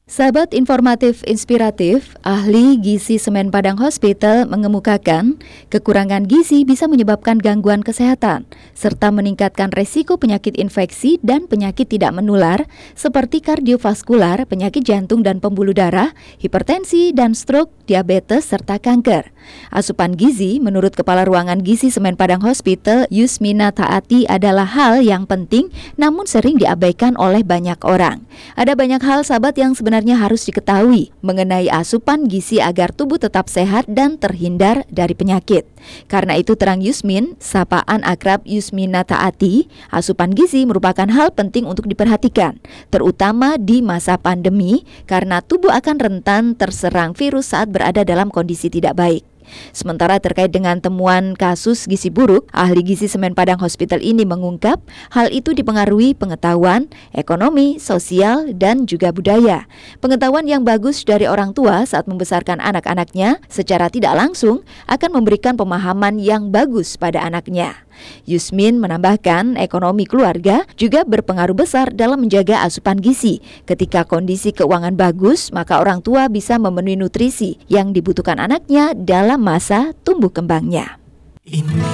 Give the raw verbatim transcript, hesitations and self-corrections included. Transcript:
Sahabat informatif inspiratif, ahli gizi Semen Padang Hospital mengemukakan kekurangan gizi bisa menyebabkan gangguan kesehatan serta meningkatkan resiko penyakit infeksi dan penyakit tidak menular seperti kardiovaskular, penyakit jantung dan pembuluh darah, hipertensi dan stroke, diabetes serta kanker. Asupan gizi menurut Kepala Ruangan Gizi Semen Padang Hospital Yusmina Taati adalah hal yang penting namun sering diabaikan oleh banyak orang. Ada banyak hal sahabat yang sebenarnya harus diketahui mengenai asupan gizi agar tubuh tetap sehat dan terhindar dari penyakit. Karena itu terang Yusmin, sapaan akrab Yusmina Taati, asupan gizi merupakan hal penting untuk diperhatikan, terutama di masa pandemi karena tubuh akan rentan terserang virus saat berada dalam kondisi tidak baik. Sementara terkait dengan temuan kasus gizi buruk, ahli gizi Semen Padang Hospital ini mengungkap hal itu dipengaruhi pengetahuan, ekonomi, sosial, dan juga budaya. Pengetahuan yang bagus dari orang tua saat membesarkan anak-anaknya secara tidak langsung akan memberikan pemahaman yang bagus pada anaknya. Yusmin menambahkan ekonomi keluarga juga berpengaruh besar dalam menjaga asupan gizi. Ketika kondisi keuangan bagus, maka orang tua bisa memenuhi nutrisi yang dibutuhkan anaknya dalam masa tumbuh kembangnya.